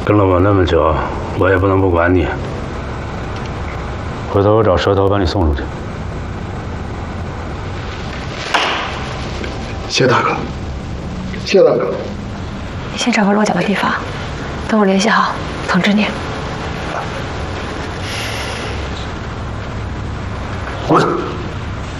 跟了我那么久，我也不能不管你。回头我找蛇头把你送出去。 谢大哥，谢大哥。 你先找个落脚的地方，等我联系好，通知你。 我。